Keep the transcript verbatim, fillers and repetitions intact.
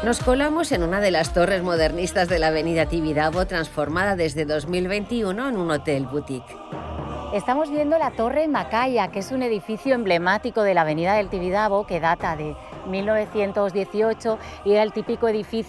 Nos colamos en una de las torres modernistas de la avenida Tibidabo, transformada desde dos mil veintiuno en un hotel boutique. Estamos viendo la Torre Macaya, que es un edificio emblemático de la avenida del Tibidabo que data de mil novecientos dieciocho y era el típico edificio